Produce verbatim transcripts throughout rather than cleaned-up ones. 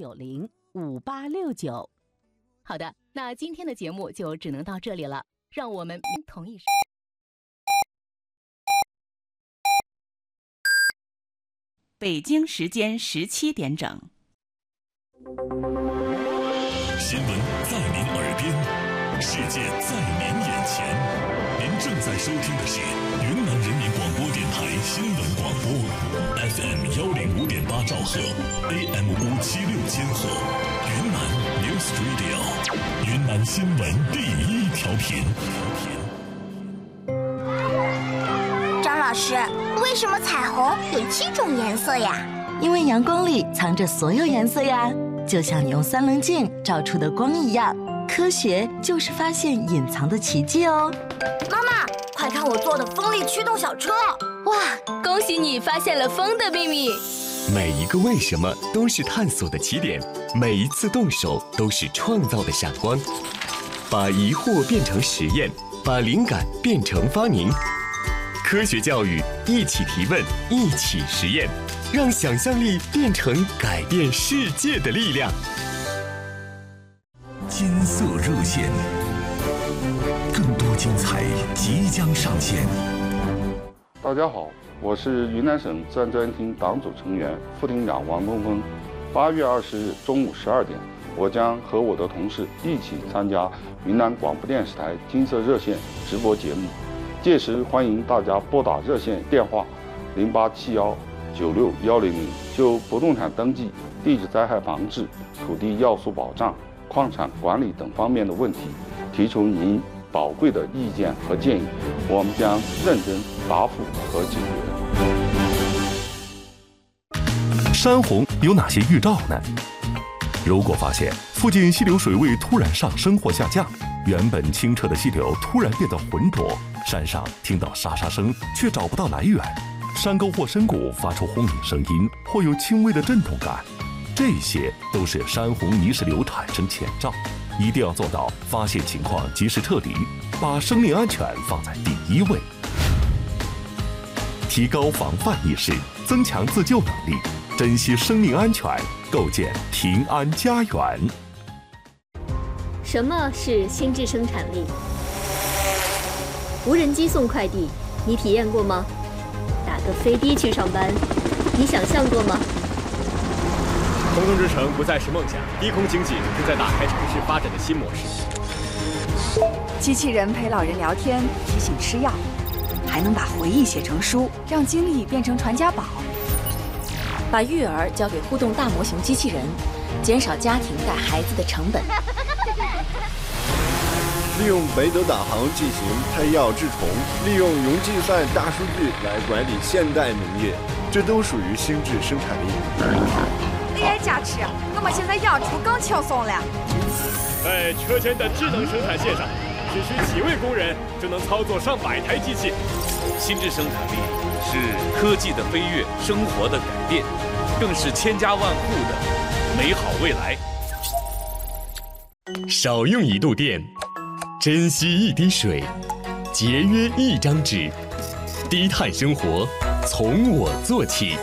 九零五八六九。好的，那今天的节目就只能到这里了，让我们同一时。北京时间十七点整。 新闻在您耳边，世界在您眼前。您正在收听的是云南人民广播电台新闻广播 ，F M 幺零五点八兆赫 ，A M 五七六千赫，云南 News Radio， 云南新闻第一调频。 张老师，为什么彩虹有七种颜色呀？ 因为阳光里藏着所有颜色呀，就像你用三棱镜照出的光一样。科学就是发现隐藏的奇迹哦。 妈妈，快看我做的风力驱动小车！ 哇，恭喜你发现了风的秘密。 每一个为什么都是探索的起点，每一次动手都是创造的闪光。把疑惑变成实验，把灵感变成发明。科学教育，一起提问，一起实验，让想象力变成改变世界的力量。 金色热线，更多精彩即将上线。 大家好，我是云南省自然资源厅党组成员、副厅长王东峰。八月二十日中午十二点，我将和我的同事一起参加云南广播电视台金色热线直播节目。届时欢迎大家拨打热线电话零八七幺九六幺零零，就不动产登记、地质灾害防治、土地要素保障、矿产管理等方面的问题，提出您宝贵的意见和建议，我们将认真答复和解决。山洪有哪些预兆呢？如果发现附近溪流水位突然上升或下降，原本清澈的溪流突然变得浑浊，山上听到沙沙声却找不到来源，山沟或深谷发出轰鸣声音或有轻微的震动感，这些都是山洪泥石流产生前兆，一定要做到发现情况及时撤离，把生命安全放在第一位。提高防范意识，增强自救能力，珍惜生命安全，构建平安家园。 什么是心智生产力？无人机送快递，你体验过吗？打个飞的去上班，你想象过吗？ 空中之城不再是梦想，低空经济正在打开城市发展的新模式。 机器人陪老人聊天，提醒吃药，还能把回忆写成书，让经历变成传家宝。 把育儿交给互动大模型机器人，减少家庭带孩子的成本。 利用北斗导航进行配药治虫，利用云计算大数据来管理现代农业，这都属于心智生产力。 A I 加持，我们现在养猪更轻松了。 在车间的智能生产线上，只需几位工人就能操作上百台机器。 心智生产力是科技的飞跃，生活的改变，更是千家万户的美好未来。 少用一度电，珍惜一滴水，节约一张纸，低碳生活从我做起。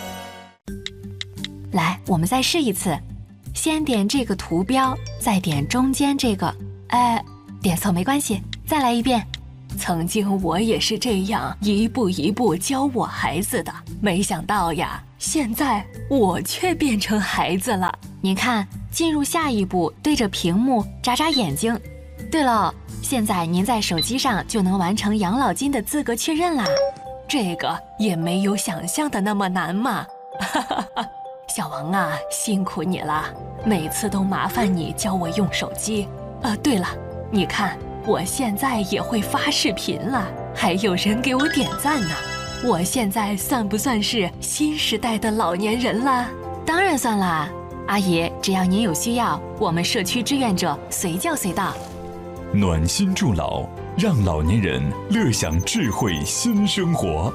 来，我们再试一次，先点这个图标，再点中间这个，哎，点错没关系，再来一遍。曾经我也是这样一步一步教我孩子的，没想到呀，现在我却变成孩子了。您看，进入下一步，对着屏幕眨眨眼睛。对了，现在您在手机上就能完成养老金的资格确认啦，这个也没有想象的那么难嘛。小王啊，辛苦你了，每次都麻烦你教我用手机。呃，对了，你看我现在也会发视频了，还有人给我点赞呢。我现在算不算是新时代的老年人了？当然算啦，阿姨，只要您有需要，我们社区志愿者随叫随到。 暖心助老，让老年人乐享智慧新生活。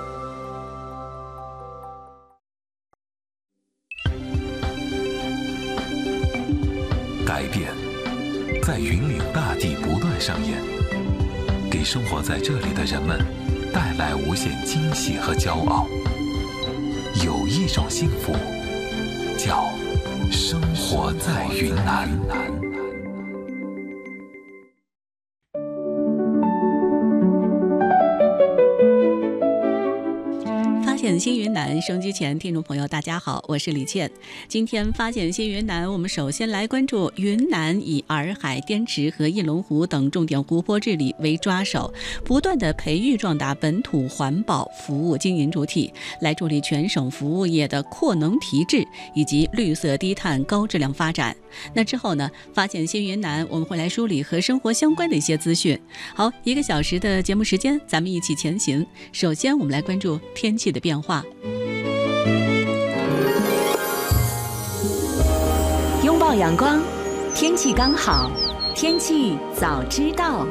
改变在云岭大地不断上演，给生活在这里的人们带来无限惊喜和骄傲。有一种幸福，叫生活在云南。 发现新云南，收音机前听众朋友大家好，我是李倩。今天发现新云南，我们首先来关注云南以洱海、滇池和翼龙湖等重点湖泊治理为抓手，不断的培育壮大本土环保服务经营主体，来助力全省服务业的扩能提质以及绿色低碳高质量发展。那之后呢，发现新云南我们会来梳理和生活相关的一些资讯。好，一个小时的节目时间，咱们一起前行。首先我们来关注天气的变化。 拥抱阳光，天气刚好，天气早知道。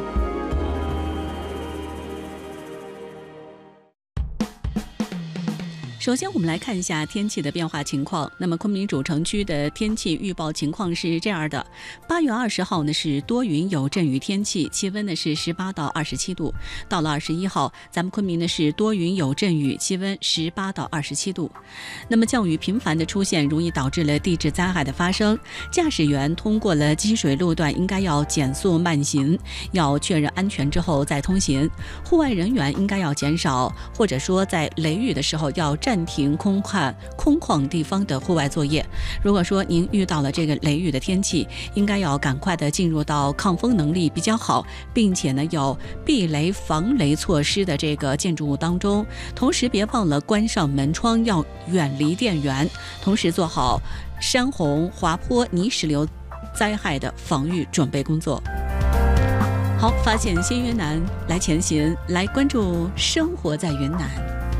首先我们来看一下天气的变化情况。那么昆明主城区的天气预报情况是这样的：八月二十号呢是多云有阵雨天气，气温呢是十八到二十七度。到了二十一号，咱们昆明呢是多云有阵雨，气温十八到二十七度。那么降雨频繁的出现，容易导致了地质灾害的发生。驾驶员通过了积水路段，应该要减速慢行，要确认安全之后再通行。户外人员应该要减少，或者说在雷雨的时候要暂停空旷空旷地方的户外作业。如果说您遇到了这个雷雨的天气，应该要赶快的进入到抗风能力比较好，并且呢有避雷防雷措施的这个建筑物当中。同时别忘了关上门窗，要远离电源，同时做好山洪、滑坡、泥石流灾害的防御准备工作。好，发现新云南，来前行，来关注生活在云南。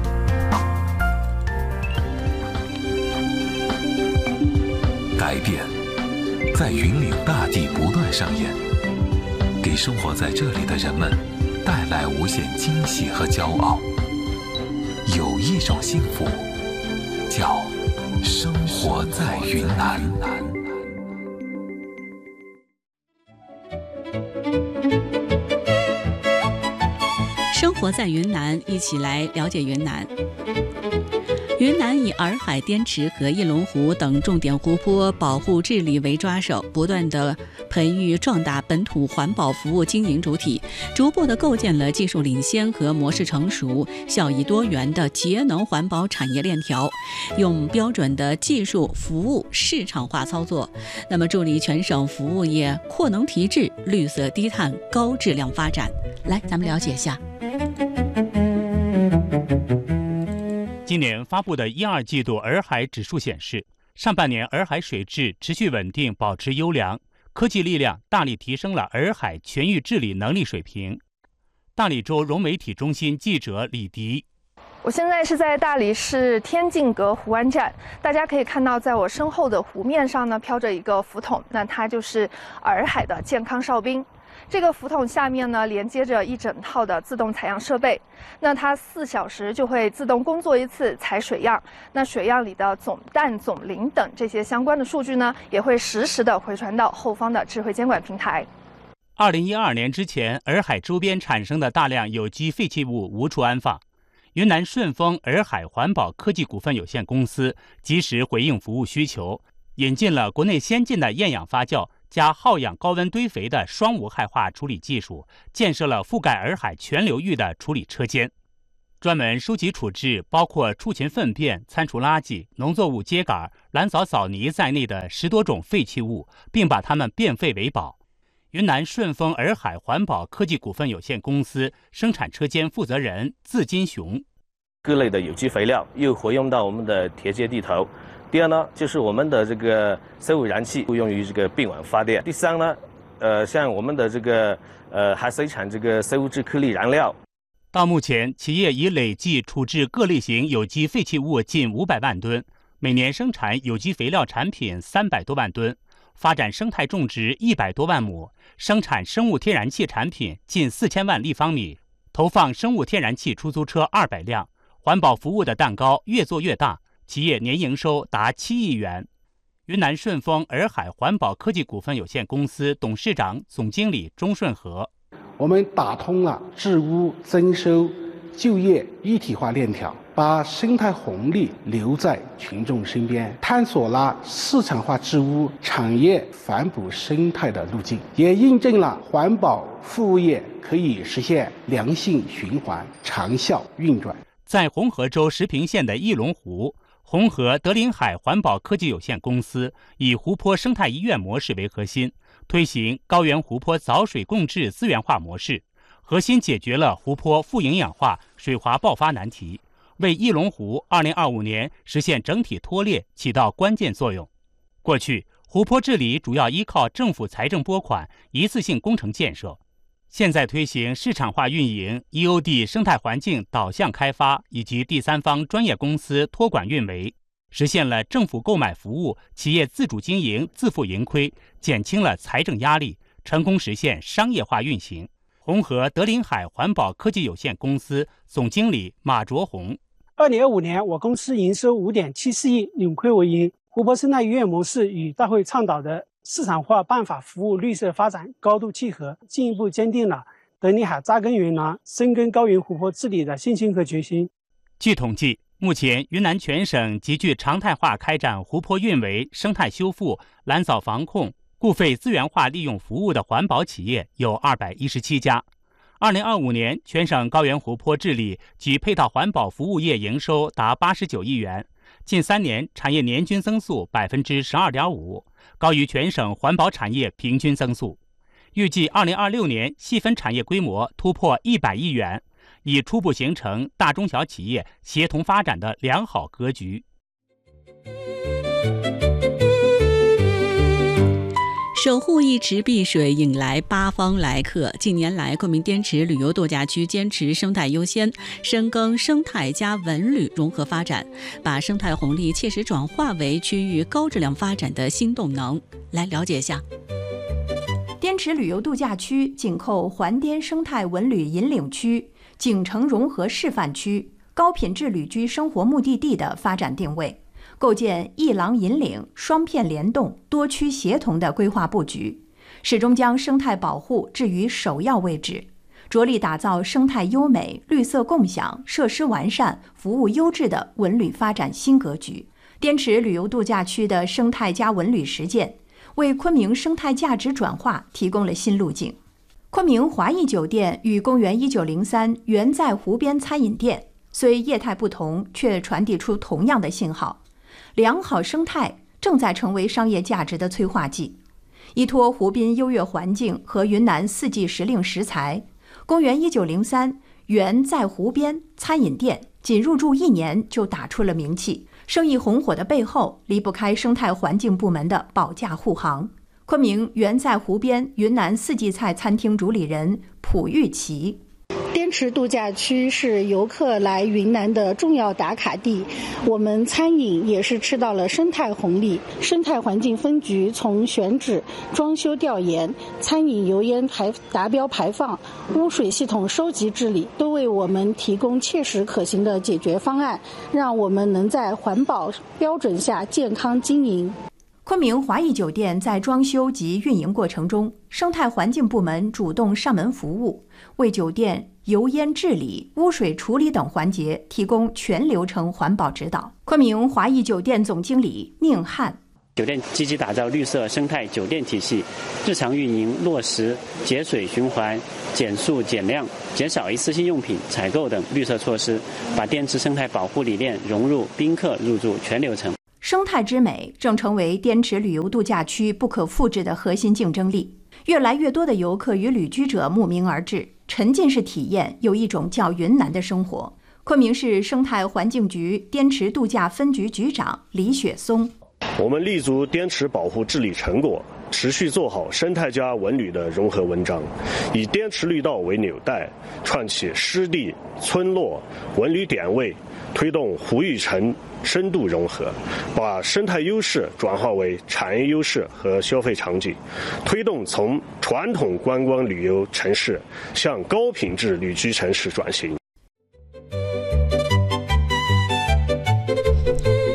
改变在云岭大地不断上演，给生活在这里的人们带来无限惊喜和骄傲。有一种幸福叫生活在云南。 生活在云南，一起来了解云南。云南以洱海、滇池和翼龙湖等重点湖泊保护治理为抓手，不断的培育壮大本土环保服务经营主体，逐步的构建了技术领先和模式成熟、效益多元的节能环保产业链条，用标准的技术服务市场化操作，那么助力全省服务业扩能提质、绿色低碳高质量发展。来，咱们了解一下。 今年发布的一二季度洱海指数显示，上半年洱海水质持续稳定，保持优良，科技力量大力提升了洱海全域治理能力水平。大理州融媒体中心记者李迪。 我现在是在大理市天净阁湖湾站，大家可以看到，在我身后的湖面上呢，飘着一个浮筒，那它就是洱海的健康哨兵。这个浮筒下面呢，连接着一整套的自动采样设备，那它四小时就会自动工作一次采水样，那水样里的总氮、总磷等这些相关的数据呢，也会实时的回传到后方的智慧监管平台。 二零一二年之前，洱海周边产生的大量有机废弃物无处安放。云南顺丰洱海环保科技股份有限公司及时回应服务需求，引进了国内先进的厌氧发酵加耗氧高温堆肥的双无害化处理技术，建设了覆盖洱海全流域的处理车间，专门收集处置包括畜禽粪便、餐厨垃圾、农作物秸秆、蓝藻藻泥在内的十多种废弃物，并把它们变废为宝。云南顺丰洱海环保科技股份有限公司生产车间负责人字金雄： 各类的有机肥料又活用到我们的铁接地头。第二呢，就是我们的这个生物燃气用于这个并网发电。第三呢，呃，像我们的这个呃还生产这个生物质颗粒燃料。 到目前，企业已累计处置各类型有机废弃物近五百万吨，每年生产有机肥料产品三百多万吨，发展生态种植一百多万亩，生产生物天然气产品近四千万立方米，投放生物天然气出租车二百辆，环保服务的蛋糕越做越大。企业年营收达七亿元。云南顺丰洱海环保科技股份有限公司董事长、总经理钟顺和： 我们打通了治污、增收、 就业一体化链条，把生态红利留在群众身边，探索了市场化治污、产业反哺生态的路径，也印证了环保服务业可以实现良性循环、长效运转。 在红河州石屏县的翼龙湖，红河德林海环保科技有限公司以湖泊生态医院模式为核心，推行高原湖泊早水共治资源化模式，核心解决了湖泊富营养化、水滑爆发难题，为翼龙湖二零二五年实现整体脱裂起到关键作用。过去，湖泊治理主要依靠政府财政拨款、一次性工程建设。现在推行市场化运营、E O D 生态环境导向开发以及第三方专业公司托管运维，实现了政府购买服务、企业自主经营、自负盈亏，减轻了财政压力，成功实现商业化运行。红河德林海环保科技有限公司总经理马卓红： 二零二五年，我公司营收五点七四亿，扭亏为盈。湖泊生态医院模式与大会倡导的市场化办法服务绿色发展高度契合，进一步坚定了德林海扎根云南、深耕高原湖泊治理的信心和决心。 据统计，目前云南全省极具常态化开展湖泊运维、生态修复、蓝藻防控、固废资源化利用服务的环保企业有二百一十七家。二零二五年，全省高原湖泊治理及配套环保服务业营收达八十九亿元，近三年产业年均增速百分之十二点五，高于全省环保产业平均增速。预计二零二六年细分产业规模突破一百亿元，已初步形成大中小企业协同发展的良好格局。 守护一池碧水，引来八方来客。近年来，昆明滇池旅游度假区坚持生态优先，深耕生态加文旅融合发展，把生态红利切实转化为区域高质量发展的新动能。来了解一下。 滇池旅游度假区紧扣环滇生态文旅引领区、景城融合示范区、高品质旅居生活目的地的发展定位，构建一廊引领、双片联动、多区协同的规划布局，始终将生态保护置于首要位置，着力打造生态优美、绿色共享、设施完善、服务优质的文旅发展新格局。滇池旅游度假区的生态加文旅实践，为昆明生态价值转化提供了新路径。昆明华谊酒店与公园一九零三原在湖边餐饮店，虽业态不同，却传递出同样的信号。良好生态正在成为商业价值的催化剂。依托湖滨优越环境和云南四季时令食材，公园一九零三原在湖边餐饮店仅入驻一年就打出了名气，生意红火的背后离不开生态环境部门的保驾护航。昆明原在湖边云南四季菜餐厅主理人蒲玉琪： 滇池度假区是游客来云南的重要打卡地，我们餐饮也是吃到了生态红利。生态环境分局从选址、装修调研、餐饮油烟排达标排放、污水系统收集治理，都为我们提供切实可行的解决方案，让我们能在环保标准下健康经营。 昆明华谊酒店在装修及运营过程中，生态环境部门主动上门服务，为酒店油烟治理、污水处理等环节提供全流程环保指导。昆明华谊酒店总经理宁汉： 酒店积极打造绿色生态酒店体系，日常运营落实节水循环、减塑减量、减少一次性用品采购等绿色措施，把滇池生态保护理念融入宾客入住全流程。 生态之美正成为滇池旅游度假区不可复制的核心竞争力。越来越多的游客与旅居者慕名而至，沉浸式体验有一种叫云南的生活。昆明市生态环境局滇池度假分局局长李雪松： 我们立足滇池保护治理成果，持续做好生态加文旅的融合文章，以滇池绿道为纽带，串起湿地、村落、文旅点位，推动湖域城深度融合，把生态优势转化为产业优势和消费场景，推动从传统观光旅游城市向高品质旅居城市转型。 八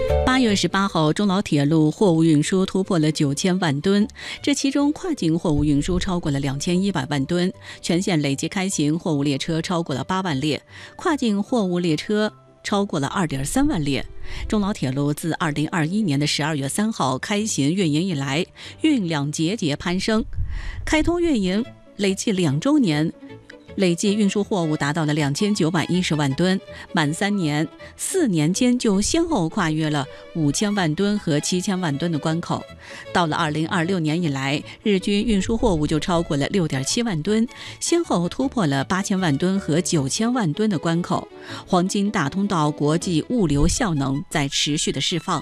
月十八号，中老铁路货物运输突破了九千万吨，这其中跨境货物运输超过了两千一百万吨，全线累计开行货物列车超过了八万列，跨境货物列车超过了 二点三万列。中老铁路自二零二一年的十二月三号开行运营以来，运量节节攀升，开通运营累计两周年，累计运输货物达到了两千九百一十万吨，满三年，四年间就先后跨越了五千万吨和七千万吨的关口。到了二零二六年以来，日均运输货物就超过了六点七万吨，先后突破了八千万吨和九千万吨的关口。黄金大通道国际物流效能在持续的释放。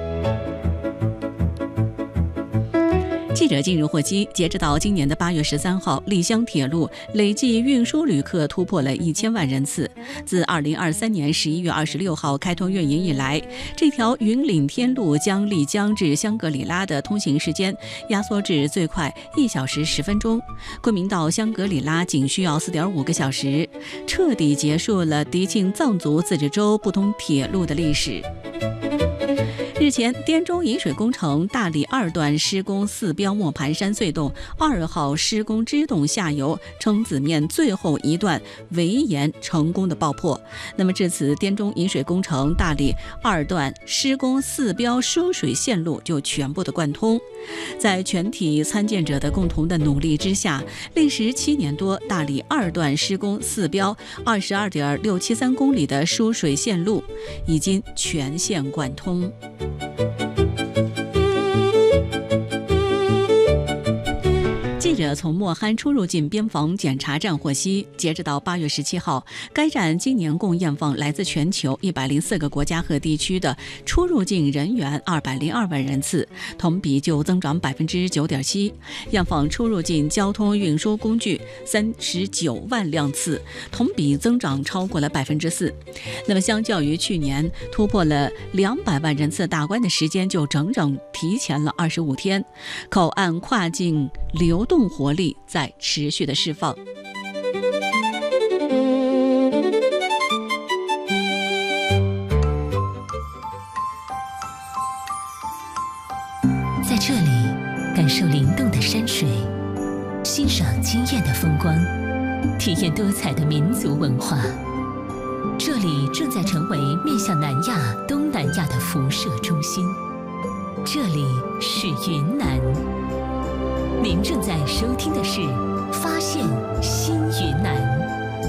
记者近日获悉，截止到今年的八月十三号，丽湘铁路累计运输旅客突破了一千万人次。自二零二三年十一月二十六号开通运营以来，这条云岭天路将丽江至香格里拉的通行时间压缩至最快一小时十分钟，昆明到香格里拉仅需要四点五个小时，彻底结束了迪庆藏族自治州不通铁路的历史。日前，滇中引水工程大理二段施工四标磨盘山隧洞二号施工支洞下游撑子面最后一段围岩成功的爆破。那么至此，滇中引水工程大理二段施工四标输水线路就全部的贯通。在全体参建者的共同的努力之下，历时七年多，大理二段施工四标二十二点六七三公里的输水线路已经全线贯通。记者从莫罕出入境边防检查站获悉，截止到八月十七号，该站今年共验放来自全球一百零四个国家和地区的出入境人员二百零二万人次，同比就增长百分之九点七；验放出入境交通运输工具三十九万辆次，同比增长超过了百分之四。那么，相较于去年突破了两百万人次大关的时间，就整整提前了二十五天。口岸跨境流动活力在持续的释放。 在这里，感受灵动的山水，欣赏惊艳的风光，体验多彩的民族文化。这里正在成为面向南亚、东南亚的辐射中心。这里是云南。您正在收听的是《发现新云南》。